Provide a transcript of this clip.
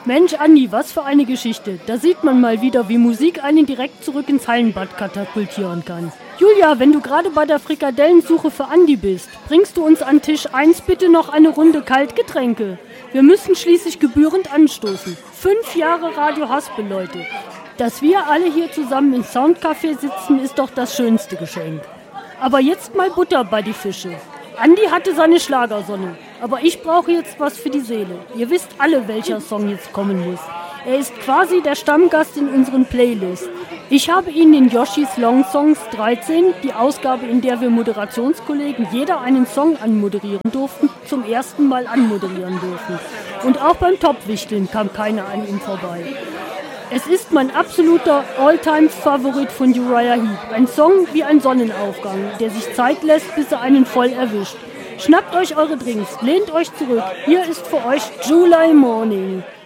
Mensch, Andi, was für eine Geschichte. Da sieht man mal wieder, wie Musik einen direkt zurück ins Hallenbad katapultieren kann. Julia, wenn du gerade bei der Frikadellensuche für Andi bist, bringst du uns an Tisch 1 bitte noch eine Runde Kaltgetränke. Wir müssen schließlich gebührend anstoßen. 5 Jahre Radio Haspel, Leute. Dass wir alle hier zusammen im Soundcafé sitzen, ist doch das schönste Geschenk. Aber jetzt mal Butter bei die Fische. Andi hatte seine Schlagersonne, aber ich brauche jetzt was für die Seele. Ihr wisst alle, welcher Song jetzt kommen muss. Er ist quasi der Stammgast in unseren Playlists. Ich habe ihn in Yoshis Long Songs 13, die Ausgabe, in der wir Moderationskollegen jeder einen Song anmoderieren durften, zum ersten Mal anmoderieren dürfen. Und auch beim Topwichteln kam keiner an ihm vorbei. Es ist mein absoluter All-Time-Favorit von Uriah Heep. Ein Song wie ein Sonnenaufgang, der sich Zeit lässt, bis er einen voll erwischt. Schnappt euch eure Drinks, lehnt euch zurück. Hier ist für euch July Morning.